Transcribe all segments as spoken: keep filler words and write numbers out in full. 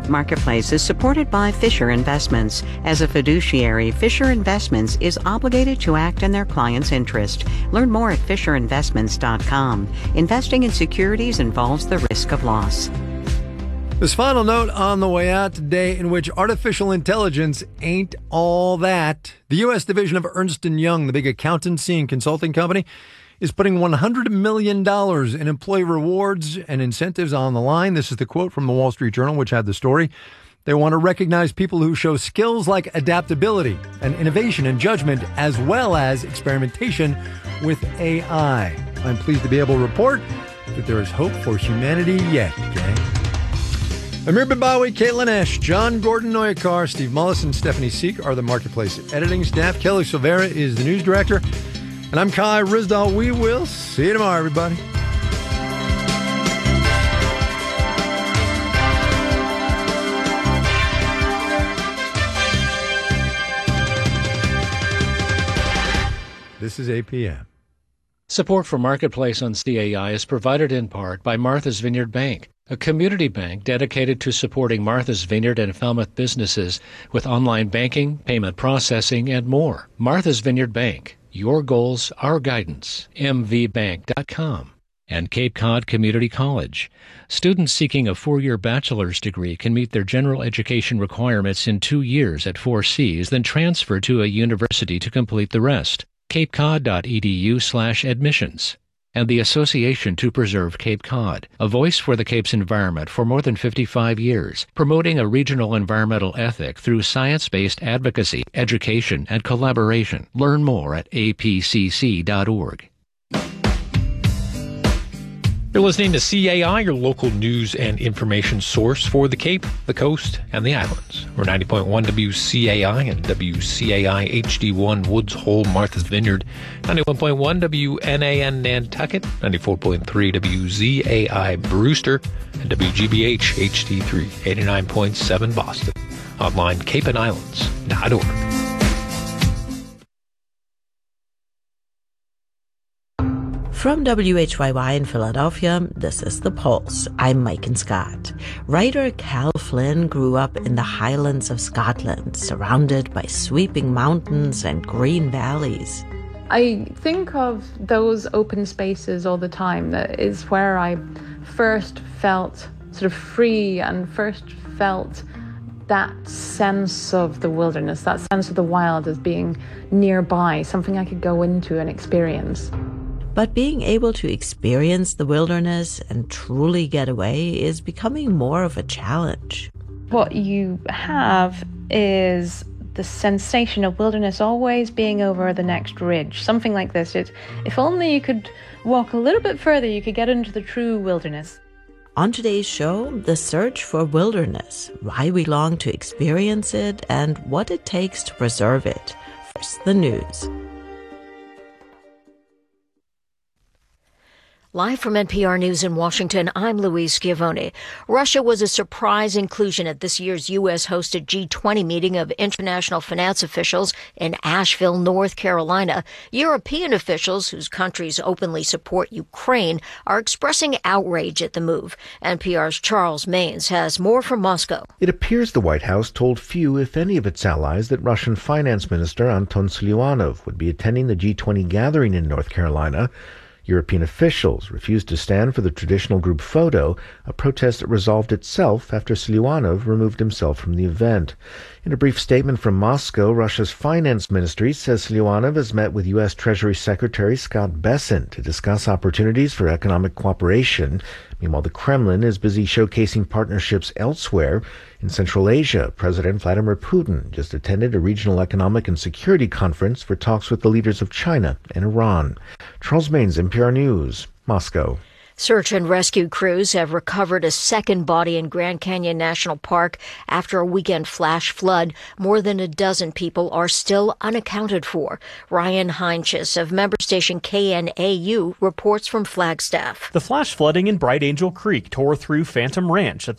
Marketplace is supported by Fisher Investments. As a fiduciary, Fisher Investments is obligated to act in their client's interest. Learn more at fisher investments dot com. Investing in securities involves the risk of loss. This final note on the way out today, in which artificial intelligence ain't all that. The U S division of Ernst and Young, the big accountancy and consulting company, is putting one hundred million dollars in employee rewards and incentives on the line. This is the quote from the Wall Street Journal, which had the story. They want to recognize people who show skills like adaptability and innovation and judgment, as well as experimentation with A I. I'm pleased to be able to report that there is hope for humanity yet, gang. Amir Babawi, Caitlin Esch, John Gordon Noyakar, Steve Mullis, and Stephanie Seek are the Marketplace editing staff. Kelly Silvera is the news director. And I'm Kai Rizdal. We will see you tomorrow, everybody. This is A P M. Support for Marketplace on C A I is provided in part by Martha's Vineyard Bank, a community bank dedicated to supporting Martha's Vineyard and Falmouth businesses with online banking, payment processing, and more. Martha's Vineyard Bank. Your goals, our guidance. m v bank dot com. And Cape Cod Community College. Students seeking a four-year bachelor's degree can meet their general education requirements in two years at four C's, then transfer to a university to complete the rest. cape cod dot e d u slash admissions. And the Association to Preserve Cape Cod, a voice for the Cape's environment for more than fifty-five years, promoting a regional environmental ethic through science-based advocacy, education, and collaboration. Learn more at a p c c dot org. You're listening to C A I, your local news and information source for the Cape, the Coast, and the Islands. We're ninety point one W C A I and W C A I H D one Woods Hole, Martha's Vineyard, ninety-one point one W N A N Nantucket, ninety-four point three W Z A I Brewster, and W G B H H D three, eighty-nine point seven Boston. Online, cape and islands dot org. From W H Y Y in Philadelphia, this is The Pulse. I'm Maiken Scott. Writer Cal Flynn grew up in the Highlands of Scotland, surrounded by sweeping mountains and green valleys. I think of those open spaces all the time. That is where I first felt sort of free and first felt that sense of the wilderness, that sense of the wild as being nearby, something I could go into and experience. But being able to experience the wilderness and truly get away is becoming more of a challenge. What you have is the sensation of wilderness always being over the next ridge, something like this. It, if only you could walk a little bit further, you could get into the true wilderness. On today's show, the search for wilderness, why we long to experience it, and what it takes to preserve it. First, the news. Live from N P R News in Washington, I'm Louise Schiavone. Russia was a surprise inclusion at this year's U S-hosted G twenty meeting of international finance officials in Asheville, North Carolina. European officials, whose countries openly support Ukraine, are expressing outrage at the move. N P R's Charles Maynes has more from Moscow. It appears the White House told few, if any, of its allies that Russian Finance Minister Anton Siluanov would be attending the G twenty gathering in North Carolina. European officials refused to stand for the traditional group photo, a protest that resolved itself after Siluanov removed himself from the event. In a brief statement from Moscow, Russia's finance ministry says Siluanov has met with U S Treasury Secretary Scott Bessent to discuss opportunities for economic cooperation. Meanwhile, the Kremlin is busy showcasing partnerships elsewhere. In Central Asia, President Vladimir Putin just attended a regional economic and security conference for talks with the leaders of China and Iran. Charles Maynes, N P R News, Moscow. Search and rescue crews have recovered a second body in Grand Canyon National Park after a weekend flash flood. More than a dozen people are still unaccounted for. Ryan Heinches of member station K N A U reports from Flagstaff. The flash flooding in Bright Angel Creek tore through Phantom Ranch at the bottom of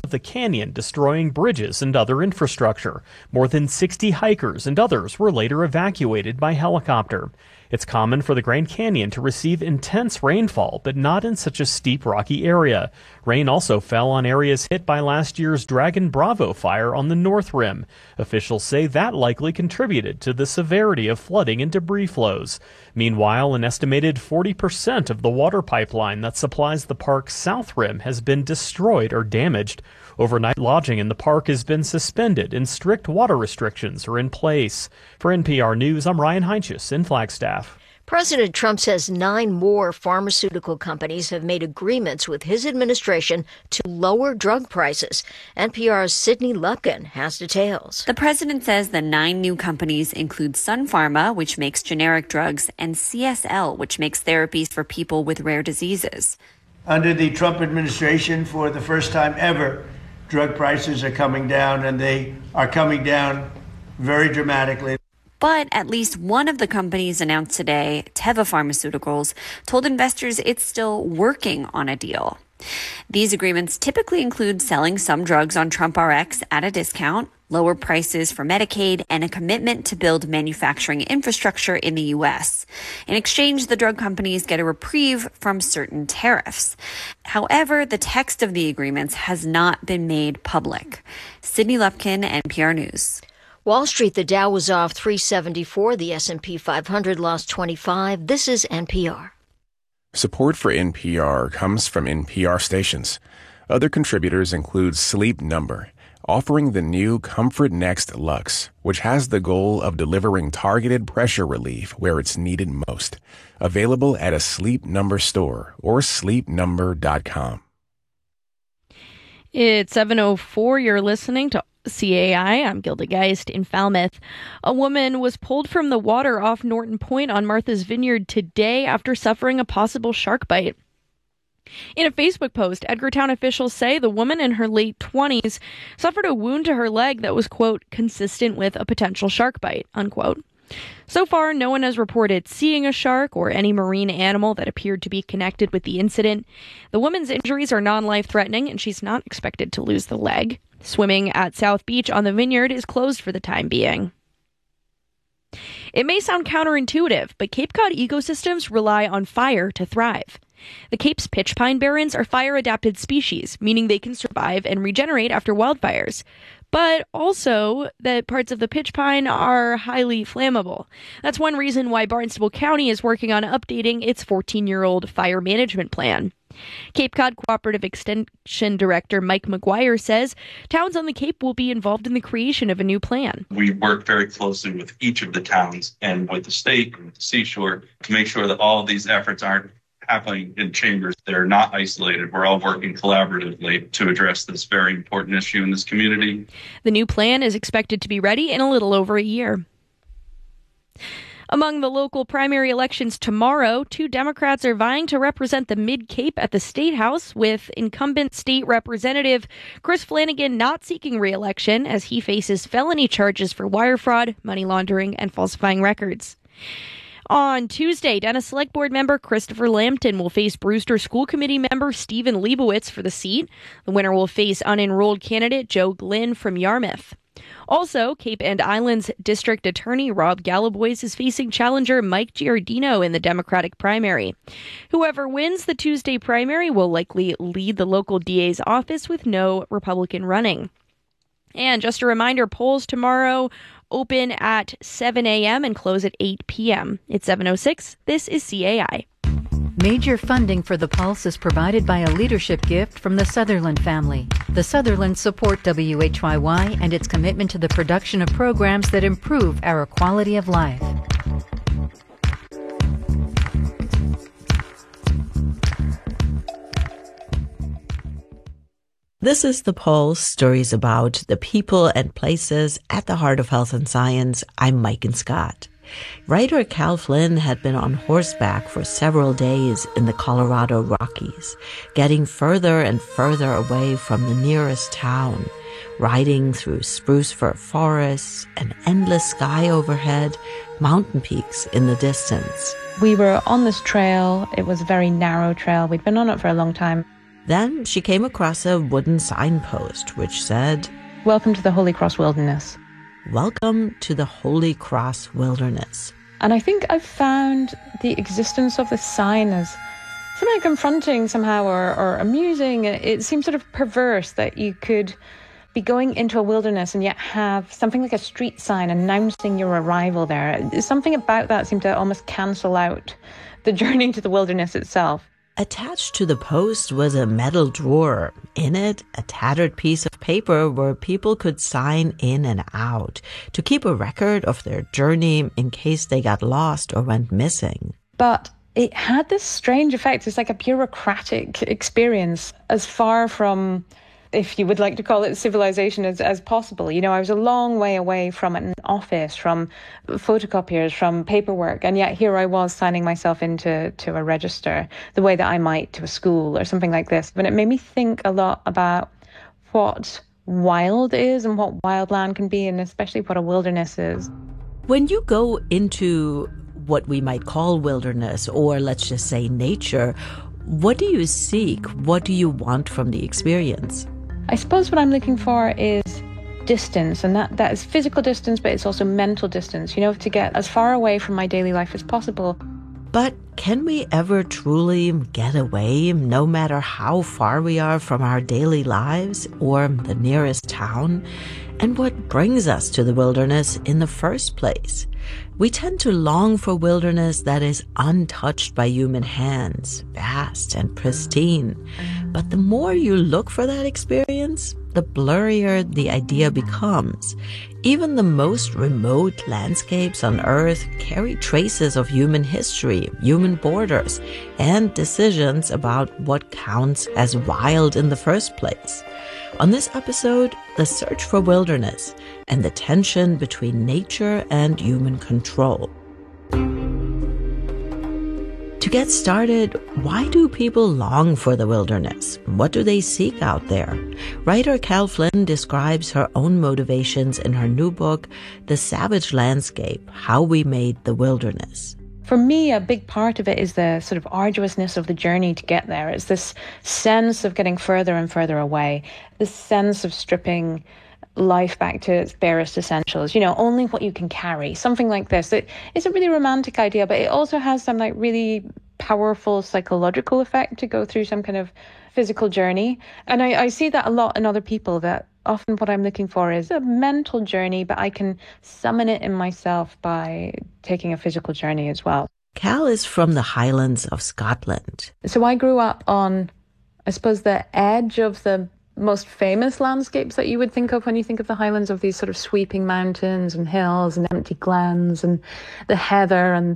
of the canyon, destroying bridges and other infrastructure. More than sixty hikers and others were later evacuated by helicopter. It's common for the Grand Canyon to receive intense rainfall, but not in such a steep, rocky area. Rain also fell on areas hit by last year's Dragon Bravo fire on the North Rim. Officials say that likely contributed to the severity of flooding and debris flows. Meanwhile, an estimated forty percent of the water pipeline that supplies the park's South Rim has been destroyed or damaged. Overnight lodging in the park has been suspended and strict water restrictions are in place. For N P R News, I'm Ryan Heinsius in Flagstaff. President Trump says nine more pharmaceutical companies have made agreements with his administration to lower drug prices. N P R's Sydney Lupkin has details. The president says the nine new companies include Sun Pharma, which makes generic drugs, and C S L, which makes therapies for people with rare diseases. Under the Trump administration, for the first time ever, drug prices are coming down, and they are coming down very dramatically. But at least one of the companies announced today, Teva Pharmaceuticals, told investors it's still working on a deal. These agreements typically include selling some drugs on TrumpRx at a discount, lower prices for Medicaid, and a commitment to build manufacturing infrastructure in the U S. In exchange, the drug companies get a reprieve from certain tariffs. However, the text of the agreements has not been made public. Sydney Lupkin, N P R News. Wall Street, the Dow was off three seventy-four. The S and P five hundred lost twenty-five. This is N P R. Support for N P R comes from N P R stations. Other contributors include Sleep Number, offering the new Comfort Next Luxe, which has the goal of delivering targeted pressure relief where it's needed most. Available at a Sleep Number store or sleep number dot com. It's seven oh four. You're listening to C A I. I'm Gilda Geist in Falmouth. A woman was pulled from the water off Norton Point on Martha's Vineyard today after suffering a possible shark bite. In a Facebook post, Edgartown officials say the woman in her late twenties suffered a wound to her leg that was, quote, consistent with a potential shark bite, unquote. So far, no one has reported seeing a shark or any marine animal that appeared to be connected with the incident. The woman's injuries are non-life-threatening, and she's not expected to lose the leg. Swimming at South Beach on the Vineyard is closed for the time being. It may sound counterintuitive, but Cape Cod ecosystems rely on fire to thrive. The Cape's pitch pine barrens are fire-adapted species, meaning they can survive and regenerate after wildfires. But also that parts of the pitch pine are highly flammable. That's one reason why Barnstable County is working on updating its fourteen-year-old fire management plan. Cape Cod Cooperative Extension Director Mike McGuire says towns on the Cape will be involved in the creation of a new plan. We work very closely with each of the towns and with the state and with the seashore to make sure that all of these efforts aren't happening in chambers. They're not isolated. We're all working collaboratively to address this very important issue in this community. The new plan is expected to be ready in a little over a year. Among the local primary elections tomorrow, two Democrats are vying to represent the Mid-Cape at the State House, with incumbent state representative Chris Flanagan not seeking re-election as he faces felony charges for wire fraud, money laundering, and falsifying records. On Tuesday, Dennis Select Board member Christopher Lambton will face Brewster School Committee member Stephen Leibowitz for the seat. The winner will face unenrolled candidate Joe Glynn from Yarmouth. Also, Cape and Islands District Attorney Rob Gallibois is facing challenger Mike Giardino in the Democratic primary. Whoever wins the Tuesday primary will likely lead the local D A's office with no Republican running. And just a reminder, polls tomorrow open at seven a.m. and close at eight p.m. It's seven oh six. This is C A I. Major funding for The Pulse is provided by a leadership gift from the Sutherland family. The Sutherlands support W H Y Y and its commitment to the production of programs that improve our quality of life. This is The Pulse, stories about the people and places at the heart of health and science. I'm Maiken Scott. Writer Cal Flynn had been on horseback for several days in the Colorado Rockies, getting further and further away from the nearest town, riding through spruce fir forests, an endless sky overhead, mountain peaks in the distance. We were on this trail. It was a very narrow trail. We'd been on it for a long time. Then she came across a wooden signpost which said, "Welcome to the Holy Cross Wilderness." Welcome to the Holy Cross Wilderness. And I think I've found the existence of this sign as somehow confronting somehow or, or amusing. It seems sort of perverse that you could be going into a wilderness and yet have something like a street sign announcing your arrival there. Something about that seemed to almost cancel out the journey to the wilderness itself. Attached to the post was a metal drawer. In it, a tattered piece of paper where people could sign in and out to keep a record of their journey in case they got lost or went missing. But it had this strange effect. It's like a bureaucratic experience, as far from, if you would like to call it, civilization as, as possible. You know, I was a long way away from an office, from photocopiers, from paperwork, and yet here I was signing myself into to a register the way that I might to a school or something like this. And it made me think a lot about what wild is and what wild land can be, and especially what a wilderness is. When you go into what we might call wilderness, or let's just say nature, what do you seek? What do you want from the experience? I suppose what I'm looking for is distance, and that, that is physical distance, but it's also mental distance, you know, to get as far away from my daily life as possible. But can we ever truly get away, no matter how far we are from our daily lives or the nearest town? And what brings us to the wilderness in the first place? We tend to long for wilderness that is untouched by human hands, vast and pristine. But the more you look for that experience, the blurrier the idea becomes. Even the most remote landscapes on Earth carry traces of human history, human borders, and decisions about what counts as wild in the first place. On this episode, the search for wilderness and the tension between nature and human control. To get started, why do people long for the wilderness? What do they seek out there? Writer Cal Flynn describes her own motivations in her new book, The Savage Landscape: How We Made the Wilderness. For me, a big part of it is the sort of arduousness of the journey to get there. It's this sense of getting further and further away, this sense of stripping life back to its barest essentials, you know, only what you can carry, something like this. It, it's a really romantic idea, but it also has some like really powerful psychological effect to go through some kind of physical journey. And I, I see that a lot in other people, that often what I'm looking for is a mental journey, but I can summon it in myself by taking a physical journey as well. Cal is from the Highlands of Scotland. So I grew up on, I suppose, the edge of the most famous landscapes that you would think of when you think of the Highlands, of these sort of sweeping mountains and hills and empty glens and the heather, and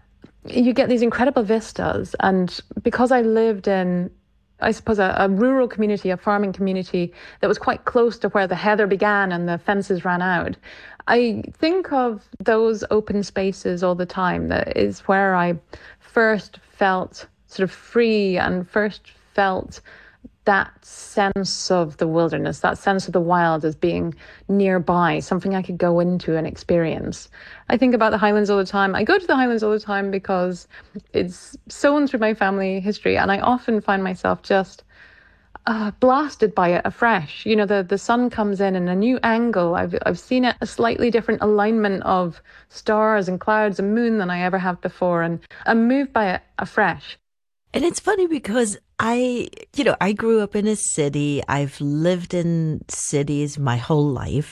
you get these incredible vistas. And because I lived in, I suppose, a, a rural community, a farming community that was quite close to where the heather began and the fences ran out, I think of those open spaces all the time. That is where I first felt sort of free and first felt that sense of the wilderness, that sense of the wild as being nearby, something I could go into and experience. I think about the Highlands all the time. I go to the Highlands all the time because it's sown through my family history, and I often find myself just uh, blasted by it afresh. You know, the, the sun comes in in a new angle. I've, I've seen it a slightly different alignment of stars and clouds and moon than I ever have before, and I'm moved by it afresh. And it's funny because I, you know, I grew up in a city. I've lived in cities my whole life,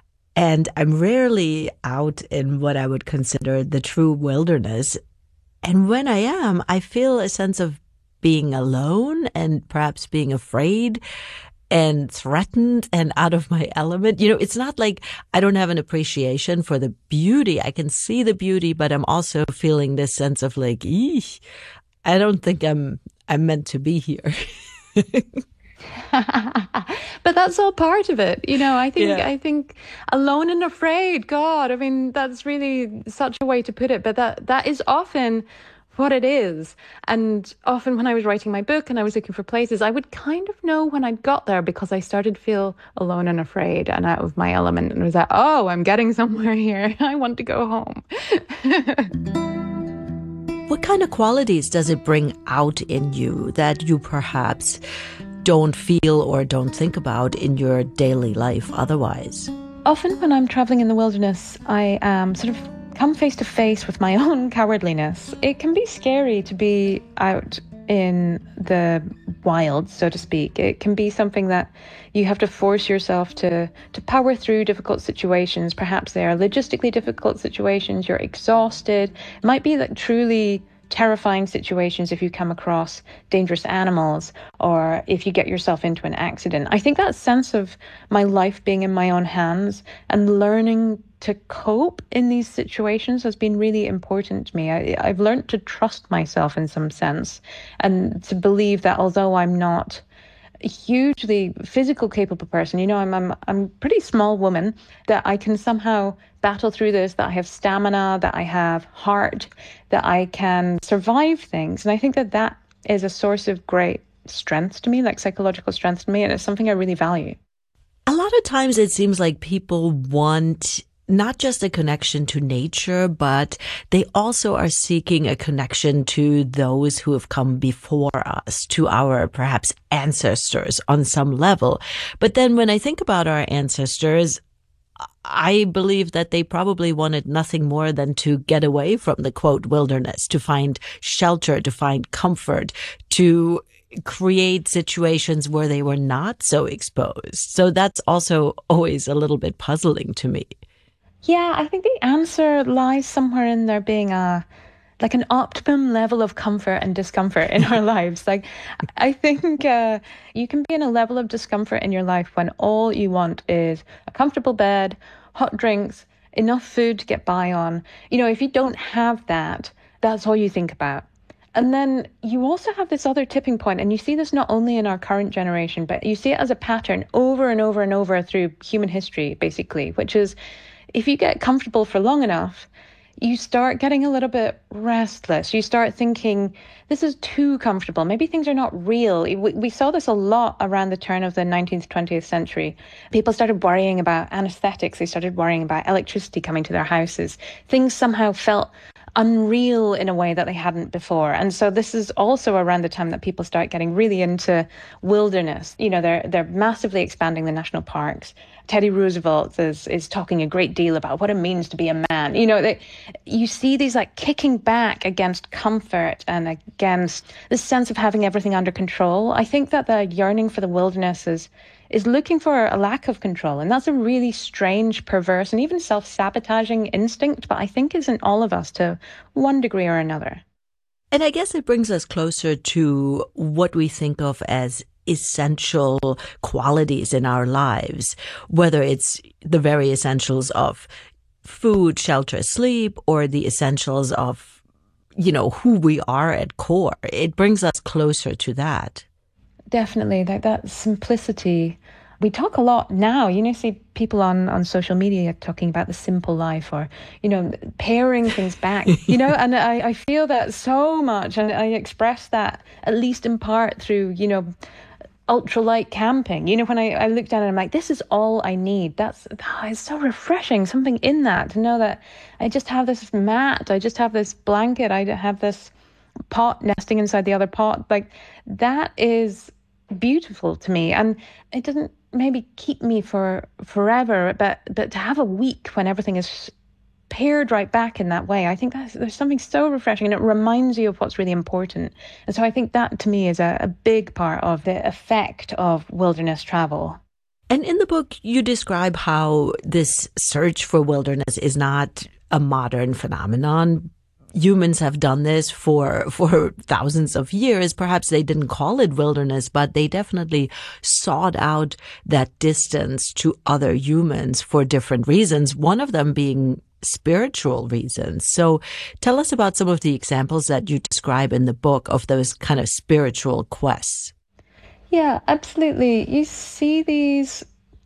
and I'm rarely out in what I would consider the true wilderness. And when I am, I feel a sense of being alone and perhaps being afraid and threatened and out of my element. You know, it's not like I don't have an appreciation for the beauty. I can see the beauty, but I'm also feeling this sense of like, eesh, I don't think I'm I'm meant to be here. But that's all part of it. You know, I think Yeah. I think alone and afraid, God, I mean, that's really such a way to put it. But that that is often what it is. And often when I was writing my book and I was looking for places, I would kind of know when I'd got there, because I started to feel alone and afraid and out of my element, and was like, oh, I'm getting somewhere here. I want to go home. What kind of qualities does it bring out in you that you perhaps don't feel or don't think about in your daily life otherwise? Often when I'm traveling in the wilderness, I um, sort of come face to face with my own cowardliness. It can be scary to be out in the wild, so to speak. It can be something that you have to force yourself to, to power through difficult situations. Perhaps they are logistically difficult situations, you're exhausted. It might be like truly terrifying situations if you come across dangerous animals or if you get yourself into an accident. I think that sense of my life being in my own hands and learning to cope in these situations has been really important to me. I, I've learned to trust myself in some sense and to believe that although I'm not a hugely physical capable person, you know, I'm I'm I'm a pretty small woman, that I can somehow battle through this, that I have stamina, that I have heart, that I can survive things. And I think that that is a source of great strength to me, like psychological strength to me, and it's something I really value. A lot of times it seems like people want not just a connection to nature, but they also are seeking a connection to those who have come before us, to our perhaps ancestors on some level. But then when I think about our ancestors, I believe that they probably wanted nothing more than to get away from the, quote, wilderness, to find shelter, to find comfort, to create situations where they were not so exposed. So that's also always a little bit puzzling to me. Yeah, I think the answer lies somewhere in there being a like an optimum level of comfort and discomfort in our lives. Like, I think uh, you can be in a level of discomfort in your life when all you want is a comfortable bed, hot drinks, enough food to get by on. You know, if you don't have that, that's all you think about. And then you also have this other tipping point, and you see this not only in our current generation, but you see it as a pattern over and over and over through human history, basically, which is if you get comfortable for long enough, you start getting a little bit restless. You start thinking, this is too comfortable. Maybe things are not real. We, we saw this a lot around the turn of the nineteenth, twentieth century. People started worrying about anesthetics. They started worrying about electricity coming to their houses. Things somehow felt unreal in a way that they hadn't before. And so this is also around the time that people start getting really into wilderness. You know, they're they're massively expanding the national parks. Teddy Roosevelt is is talking a great deal about what it means to be a man. You know, they, you see these like kicking back against comfort and against this sense of having everything under control. I think that the yearning for the wilderness is is looking for a lack of control. And that's a really strange, perverse, and even self-sabotaging instinct, but I think is in all of us to one degree or another. And I guess it brings us closer to what we think of as essential qualities in our lives, whether it's the very essentials of food, shelter, sleep, or the essentials of, you know, who we are at core. It brings us closer to that. Definitely, that that simplicity. We talk a lot now, you know, see people on, on social media talking about the simple life or, you know, paring things back, you know, and I, I feel that so much. And I express that at least in part through, you know, ultralight camping. You know, when I, I look down and I'm like, this is all I need. That's oh, it's so refreshing, something in that, to know that I just have this mat, I just have this blanket, I have this pot nesting inside the other pot. Like, that is beautiful to me. And it doesn't maybe keep me for forever, but but to have a week when everything is pared right back in that way, I think that's, there's something so refreshing, and it reminds you of what's really important. And so I think that to me is a, a big part of the effect of wilderness travel. And in the book, you describe how this search for wilderness is not a modern phenomenon. Humans have done this for for thousands of years. Perhaps they didn't call it wilderness, but they definitely sought out that distance to other humans for different reasons, one of them being spiritual reasons. So tell us about some of the examples that you describe in the book of those kind of spiritual quests. Yeah, absolutely. You see these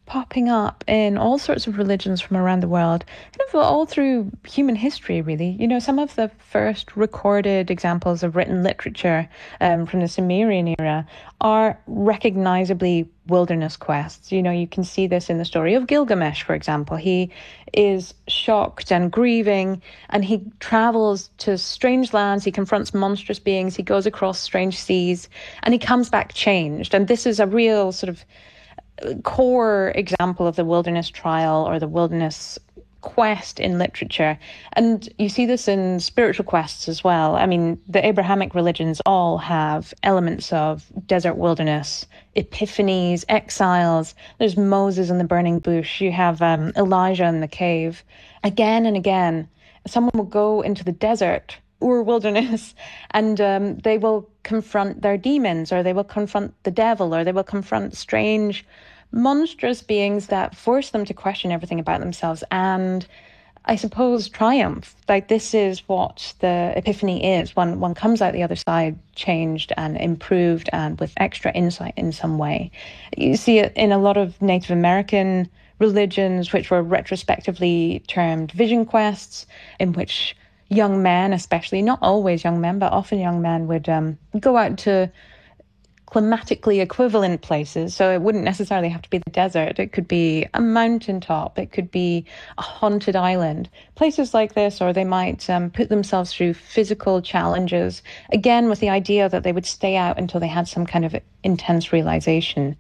popping up in all sorts of religions from around the world, kind of all through human history, really. You know, some of the first recorded examples of written literature um, from the Sumerian era are recognizably wilderness quests. You know, you can see this in the story of Gilgamesh, for example. He is shocked and grieving, and he travels to strange lands. He confronts monstrous beings. He goes across strange seas, and he comes back changed. And this is a real sort of core example of the wilderness trial or the wilderness quest in literature. And you see this in spiritual quests as well. I mean, the Abrahamic religions all have elements of desert wilderness, epiphanies, exiles. There's Moses in the burning bush. You have um, Elijah in the cave. Again and again, someone will go into the desert or wilderness, and um, they will confront their demons, or they will confront the devil, or they will confront strange, monstrous beings that force them to question everything about themselves and, I suppose, triumph. Like, this is what the epiphany is. One, one comes out the other side changed and improved and with extra insight in some way. You see it in a lot of Native American religions, which were retrospectively termed vision quests, in which young men, especially, not always young men, but often young men would um, go out to climatically equivalent places. So it wouldn't necessarily have to be the desert. It could be a mountaintop. It could be a haunted island. Places like this, or they might um, put themselves through physical challenges, again, with the idea that they would stay out until they had some kind of intense realization.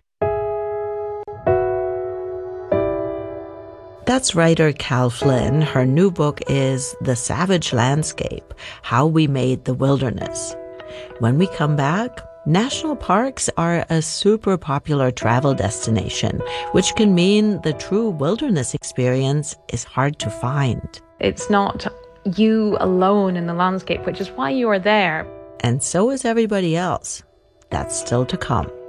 That's writer Cal Flynn. Her new book is The Savage Landscape: How We Made the Wilderness. When we come back, national parks are a super popular travel destination, which can mean the true wilderness experience is hard to find. It's not you alone in the landscape, which is why you are there. And so is everybody else. That's still to come.